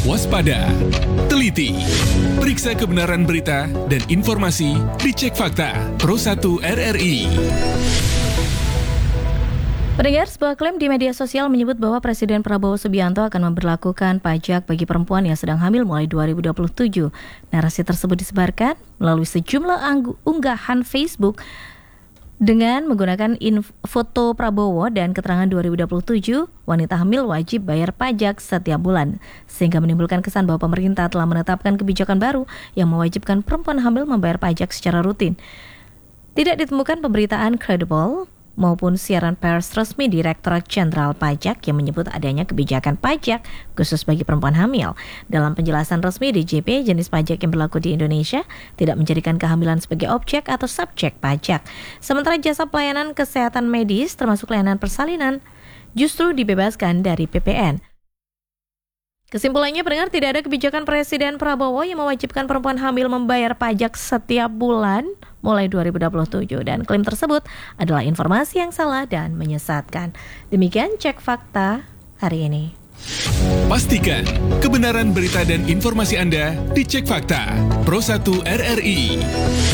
waspada, teliti, periksa kebenaran berita dan informasi dicek fakta Pro 1 RRI. Pendengar, sebuah klaim di media sosial menyebut bahwa Presiden Prabowo Subianto akan memberlakukan pajak bagi perempuan yang sedang hamil mulai 2027. Narasi tersebut disebarkan melalui sejumlah unggahan Facebook dengan menggunakan foto Prabowo dan keterangan 2027, wanita hamil wajib bayar pajak setiap bulan, sehingga menimbulkan kesan bahwa pemerintah telah menetapkan kebijakan baru yang mewajibkan perempuan hamil membayar pajak secara rutin. Tidak ditemukan pemberitaan kredibel maupun siaran pers resmi Direktorat Jenderal Pajak yang menyebut adanya kebijakan pajak khusus bagi perempuan hamil. Dalam penjelasan resmi DJP, jenis pajak yang berlaku di Indonesia tidak menjadikan kehamilan sebagai objek atau subjek pajak. Sementara jasa pelayanan kesehatan medis termasuk layanan persalinan justru dibebaskan dari PPN. Kesimpulannya, pendengar, tidak ada kebijakan Presiden Prabowo yang mewajibkan perempuan hamil membayar pajak setiap bulan mulai 2027, dan klaim tersebut adalah informasi yang salah dan menyesatkan. Demikian Cek Fakta hari ini. Pastikan kebenaran berita dan informasi Anda dicek fakta Pro 1 RRI.